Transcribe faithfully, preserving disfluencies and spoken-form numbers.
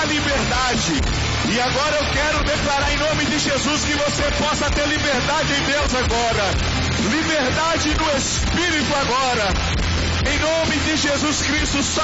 liberdade. E agora eu quero declarar em nome de Jesus que você possa ter liberdade em Deus agora. Liberdade no Espírito agora. Em nome de Jesus Cristo,